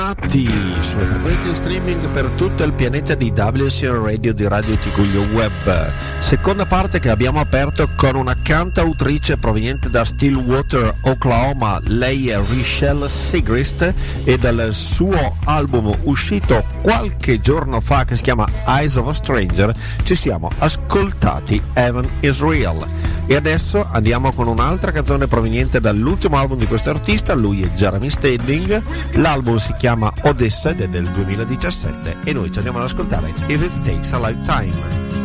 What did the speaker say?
Bentornati sulle frequenze in streaming per tutto il pianeta di WCR Radio di Radio Tiguglio Web. Seconda parte che abbiamo aperto con una cantautrice proveniente da Stillwater, Oklahoma. Lei è Richelle Sigrist e dal suo album uscito qualche giorno fa che si chiama Eyes of a Stranger ci siamo ascoltati Heaven is Real. E adesso andiamo con un'altra canzone proveniente dall'ultimo album di questo artista. Lui è Jeremy Steding, l'album si chiama Odessa ed è del 2017 e noi ci andiamo ad ascoltare If It Takes a Lifetime.